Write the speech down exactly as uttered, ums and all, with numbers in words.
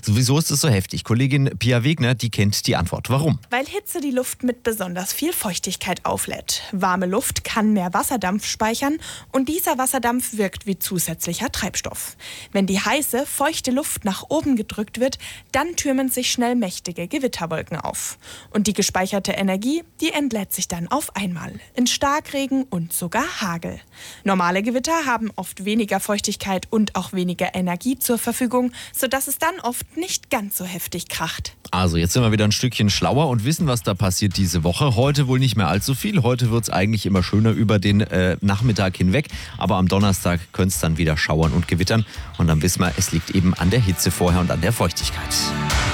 Wieso ist es so heftig? Kollegin Pia Wegner, die kennt die Antwort. Warum? Weil Hitze die Luft mit besonders viel Feuchtigkeit auflädt. Warme Luft kann mehr Wasserdampf speichern und dieser Wasserdampf wirkt wie zusätzlicher Treibstoff. Wenn die heiße, feuchte Luft nach oben gedrückt wird, dann türmen sich schnell mächtige Gewitterwolken auf. Und die gespeicherte Energie, die entlädt sich dann auf einmal in Starkregen und sogar Hagel. Normale Gewitter haben oft weniger Feuchtigkeit und auch weniger Energie zur Verfügung, sodass es dann oft nicht ganz so heftig kracht. Also jetzt sind wir wieder ein Stückchen schlauer und wissen, was da passiert diese Woche. Heute wohl nicht mehr allzu viel. Heute wird es eigentlich immer schöner über den äh, Nachmittag hinweg. Aber am Donnerstag könnte es dann wieder schauern und gewittern. Und dann wissen wir, es liegt eben an der Hitze vorher und an der Feuchtigkeit.